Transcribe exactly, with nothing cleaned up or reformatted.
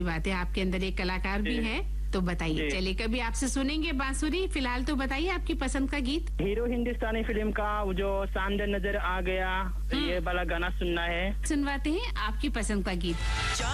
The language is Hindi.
बात है, आपके अंदर एक कलाकार भी है, तो बताइए। चलिए, कभी आपसे सुनेंगे बांसुरी। फिलहाल तो बताइए आपकी पसंद का गीत। हीरो हिंदुस्तानी फिल्म का वो जो सामने नजर आ गया, ये वाला गाना सुनना है। सुनवाते हैं आपकी पसंद का गीत।